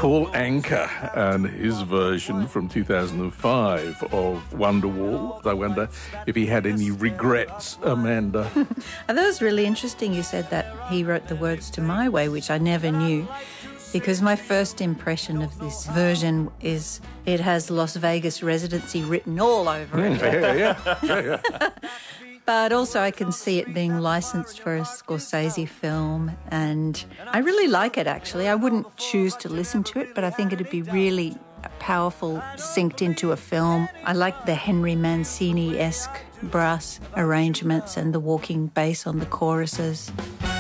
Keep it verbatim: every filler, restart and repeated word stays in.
Paul Anka and his version from two thousand five of Wonderwall. I wonder if he had any regrets, Amanda. I thought it was really interesting you said that he wrote the words to My Way, which I never knew, because my first impression of this version is it has Las Vegas residency written all over it. yeah, yeah, yeah, yeah. But also I can see it being licensed for a Scorsese film, and I really like it, actually. I wouldn't choose to listen to it, but I think it'd be really powerful, synced into a film. I like the Henry Mancini-esque brass arrangements and the walking bass on the choruses.